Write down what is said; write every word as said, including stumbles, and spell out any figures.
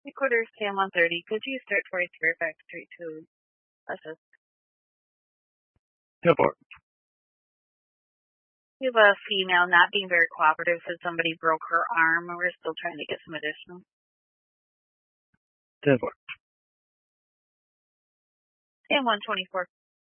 Recorder Sam one thirty. Could you start towards Fairfax Street to assist? ten four. We have a female not being very cooperative, said somebody broke her arm, and we're still trying to get some additional. ten four. Sam one twenty-four.